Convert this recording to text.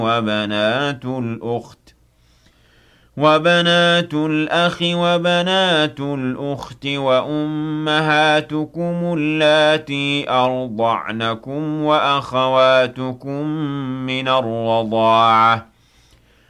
وبنات الأخ وبنات الأخت وأمهاتكم اللاتي أرضعنكم وأخواتكم من الرضاعة